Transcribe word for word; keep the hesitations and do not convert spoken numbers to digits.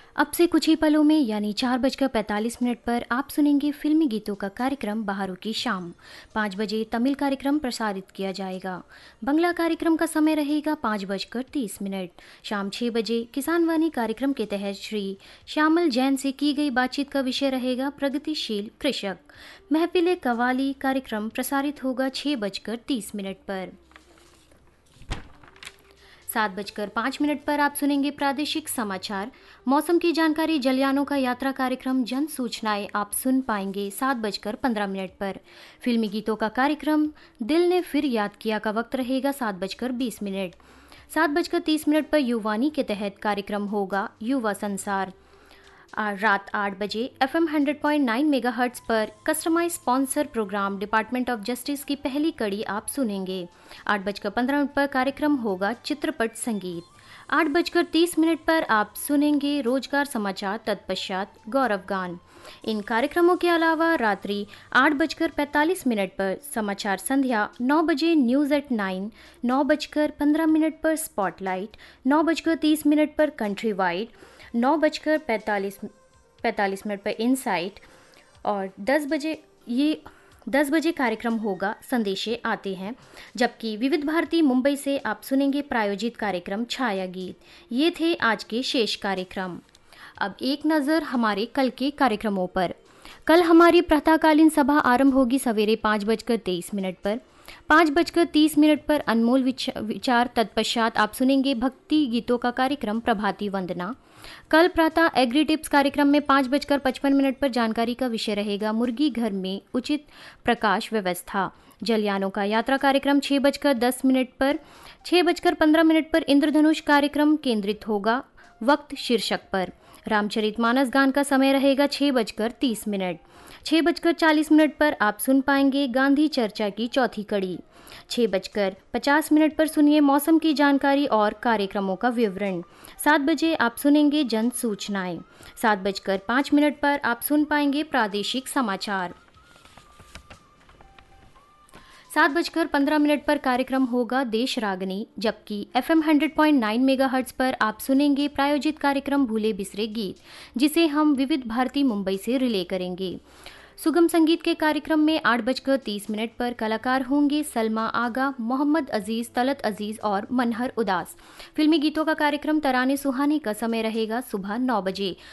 अब से कुछ ही पलों में यानी चार बजकर पैंतालीस मिनट पर आप सुनेंगे फिल्मी गीतों का कार्यक्रम बहारों की शाम। पाँच बजे तमिल कार्यक्रम प्रसारित किया जाएगा। बंगला कार्यक्रम का समय रहेगा पाँच बजकर तीस मिनट। शाम छः बजे किसान वाणी कार्यक्रम के तहत श्री श्यामल जैन से की गई बातचीत का विषय रहेगा प्रगतिशील कृषक। महफिल कवाली कार्यक्रम प्रसारित होगा छः बजकर तीस मिनट पर। सात बजकर पाँच मिनट पर आप सुनेंगे प्रादेशिक समाचार। मौसम की जानकारी जलयानों का यात्रा कार्यक्रम जन सूचनाएं आप सुन पाएंगे सात बजकर पंद्रह मिनट पर। फिल्मी गीतों का कार्यक्रम दिल ने फिर याद किया का वक्त रहेगा सात बजकर बीस मिनट। सात बजकर तीस मिनट पर युवानी के तहत कार्यक्रम होगा युवा संसार। रात आठ बजे F am hundred point nine mega hertz पर customise sponsor programme department of justice की पहली कड़ी आप सुनेंगे। आठ बजकर पंद्रह मिनट पर कार्यक्रम होगा चित्रपट संगीत। आठ बजकर तीस मिनट पर आप सुनेंगे रोजगार समाचार, तत्पश्चात गौरव गान। इन कार्यक्रमों के अलावा रात्रि आठ बजकर पैंतालीस मिनट पर समाचार संध्या, नौ बजे न्यूज़ एट नाइन, नौ बजकर पंद्रह मिनट पर स्पॉटलाइट, नौ बजकर तीस मिनट पर कंट्री वाइड, नौ बजकर पैंतालीस पैंतालीस मिनट पर इनसाइट और दस बजे ये दस बजे कार्यक्रम होगा संदेशे आते हैं। जबकि विविध भारती मुंबई से आप सुनेंगे प्रायोजित कार्यक्रम छाया गीत। ये थे आज के शेष कार्यक्रम। अब एक नज़र हमारे कल के कार्यक्रमों पर। कल हमारी प्रातःकालीन सभा आरंभ होगी सवेरे पाँच बजकर तेईस मिनट पर। पाँच बजकर तीस मिनट पर अनमोल विचार, तत्पश्चात आप सुनेंगे भक्ति गीतों का कार्यक्रम प्रभाती वंदना। कल प्रातः एग्री टिप्स कार्यक्रम में पाँच बजकर पचपन मिनट पर जानकारी का विषय रहेगा मुर्गी घर में उचित प्रकाश व्यवस्था। जलयानों का यात्रा कार्यक्रम छः बजकर दस मिनट पर। छः बजकर पंद्रह मिनट पर इंद्रधनुष कार्यक्रम केंद्रित होगा वक्त शीर्षक पर। रामचरितमानस गान का समय रहेगा छः बजकर तीस मिनट। छः बजकर चालीस मिनट पर आप सुन पाएंगे गांधी चर्चा की चौथी कड़ी। छः बजकर पचास मिनट पर सुनिए मौसम की जानकारी और कार्यक्रमों का विवरण। सात बजे आप सुनेंगे जन सूचनाएं। सात बजकर पाँच मिनट पर आप सुन पाएंगे प्रादेशिक समाचार। सात बजकर पंद्रह मिनट पर कार्यक्रम होगा देश रागनी। जबकि F am hundred point nine mega hertz पर आप सुनेंगे प्रायोजित कार्यक्रम भूले बिसरे गीत, जिसे हम विविध भारती मुंबई से रिले करेंगे। सुगम संगीत के कार्यक्रम में आठ बजकर तीस मिनट पर कलाकार होंगे सलमा आगा, मोहम्मद अजीज, तलत अजीज और मनहर उदास। फिल्मी गीतों का कार्यक्रम तराने सुहाने का समय रहेगा सुबह नौ बजे।